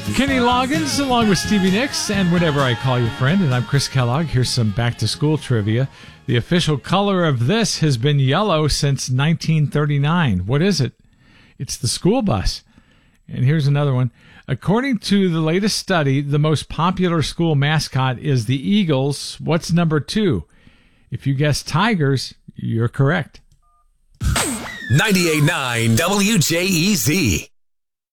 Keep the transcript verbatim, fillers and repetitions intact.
Kenny Loggins along with Stevie Nicks and Whenever I Call You Friend, and I'm Chris Kellogg. Here's some back-to-school trivia. The official color of this has been yellow since nineteen thirty-nine. What is it? It's the school bus. And here's another one. According to the latest study, the most popular school mascot is the Eagles. What's number two? If you guess Tigers, you're correct. ninety-eight point nine W J E Z.